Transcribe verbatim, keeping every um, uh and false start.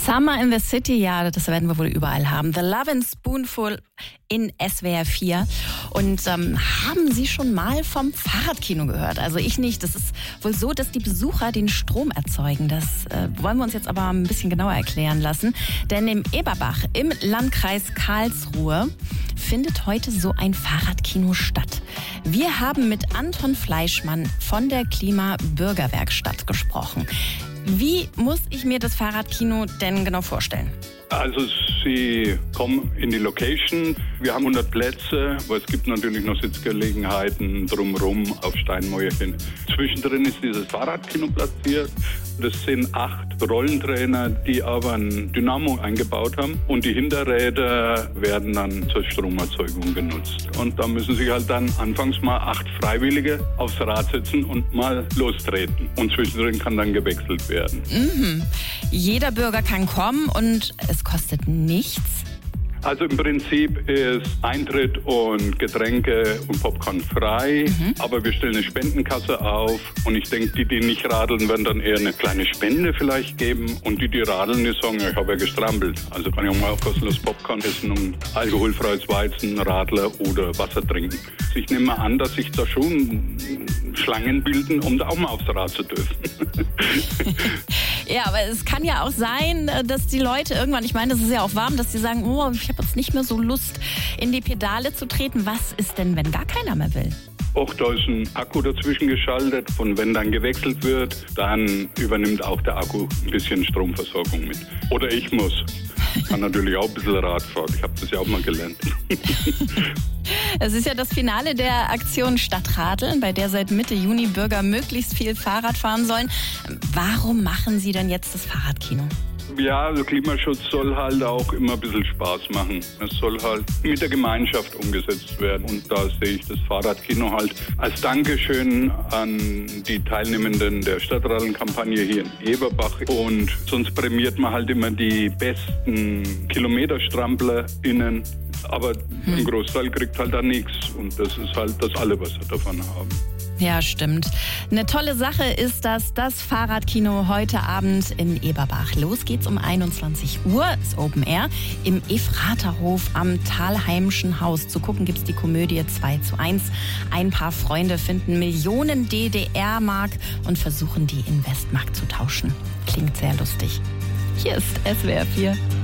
Summer in the City, ja, das werden wir wohl überall haben. The Lovin' Spoonful in S W R vier. Und ähm, haben Sie schon mal vom Fahrradkino gehört? Also ich nicht. Das ist wohl so, dass die Besucher den Strom erzeugen. Das äh, wollen wir uns jetzt aber ein bisschen genauer erklären lassen. Denn im Eberbach im Landkreis Karlsruhe findet heute so ein Fahrradkino statt. Wir haben mit Anton Fleischmann von der Klima-Bürgerwerkstatt gesprochen. Wie muss ich mir das Fahrradkino denn genau vorstellen? Also Sie kommen in die Location. Wir haben hundert Plätze, aber es gibt natürlich noch Sitzgelegenheiten drumherum auf Steinmäuerchen. Zwischendrin ist dieses Fahrradkino platziert. Das sind acht Rollentrainer, die aber ein Dynamo eingebaut haben. Und die Hinterräder werden dann zur Stromerzeugung genutzt. Und da müssen sich halt dann anfangs mal acht Freiwillige aufs Rad setzen und mal lostreten. Und zwischendrin kann dann gewechselt werden. Mhm. Jeder Bürger kann kommen und es kostet nichts. Also im Prinzip ist Eintritt und Getränke und Popcorn frei, mhm. aber wir stellen eine Spendenkasse auf und ich denke, die, die nicht radeln, werden dann eher eine kleine Spende vielleicht geben und die, die radeln, die sagen, ja, ich habe ja gestrampelt. Also kann ich auch mal kostenlos Popcorn essen und alkoholfreies Weizen, Radler oder Wasser trinken. Also ich nehme mal an, dass sich da schon Schlangen bilden, um da auch mal aufs Rad zu dürfen. Ja, aber es kann ja auch sein, dass die Leute irgendwann, ich meine, das ist ja auch warm, dass die sagen, oh, ich habe jetzt nicht mehr so Lust, in die Pedale zu treten. Was ist denn, wenn gar keiner mehr will? Och, da ist ein Akku dazwischen geschaltet und wenn dann gewechselt wird, dann übernimmt auch der Akku ein bisschen Stromversorgung mit. Oder ich muss. Ich kann natürlich auch ein bisschen Rad fahren. Ich habe das ja auch mal gelernt. Es ist ja das Finale der Aktion Stadtradeln, bei der seit Mitte Juni Bürger möglichst viel Fahrrad fahren sollen. Warum machen Sie denn jetzt das Fahrradkino? Ja, also Klimaschutz soll halt auch immer ein bisschen Spaß machen. Es soll halt mit der Gemeinschaft umgesetzt werden. Und da sehe ich das Fahrradkino halt als Dankeschön an die Teilnehmenden der Stadtradeln-Kampagne hier in Eberbach. Und sonst prämiert man halt immer die besten KilometerstramplerInnen. Aber hm. ein Großteil kriegt halt da nichts. Und das ist halt das alle, was wir davon haben. Ja, stimmt. Eine tolle Sache ist, dass das Fahrradkino heute Abend in Eberbach. Los geht's um einundzwanzig Uhr, ist Open Air, im Efraterhof am Thalheimischen Haus. Zu gucken gibt's die Komödie zwei zu eins. Ein paar Freunde finden Millionen D D R-Mark und versuchen, die in Westmark zu tauschen. Klingt sehr lustig. Hier ist S W R vier.